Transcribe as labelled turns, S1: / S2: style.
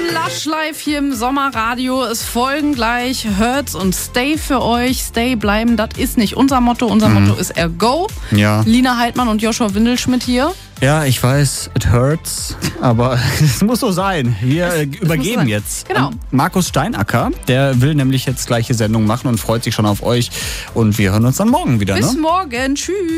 S1: Lush Live hier im Sommerradio. Es folgen gleich Hurts und Stay für euch. Stay bleiben, das ist nicht unser Motto. Unser Motto ist Ergo.
S2: Ja.
S1: Lina Heidmann und Joshua Windelschmidt hier.
S2: Ja, ich weiß, it hurts, aber es muss so sein. Wir übergeben jetzt
S1: Genau.
S2: an Markus Steinacker. Der will nämlich jetzt gleiche Sendung machen und freut sich schon auf euch. Und wir hören uns dann morgen wieder.
S1: Bis morgen. Tschüss.